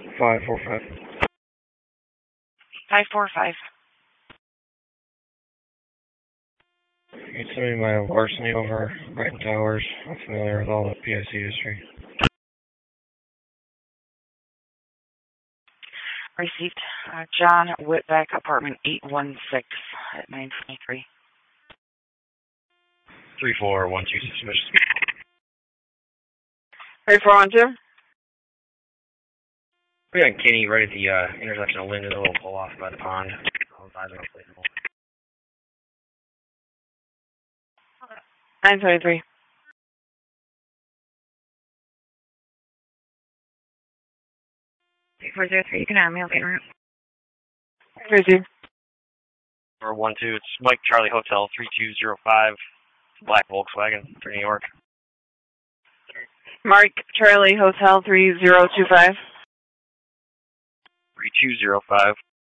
545. 545. It's send me my larceny over Brighton Towers. I'm familiar with all the PIC history. Received. John Whitbeck, apartment 816 at 923. 3412 suspicious. 3412. We got Kenny right at the intersection of Linden, a little pull off by the pond. I was either replaceable. 923. 403, you can have me, I'll get route. 302. 412, it's Mike Charlie Hotel 3205, black Volkswagen for New York. Mike Charlie Hotel 3025. 3205.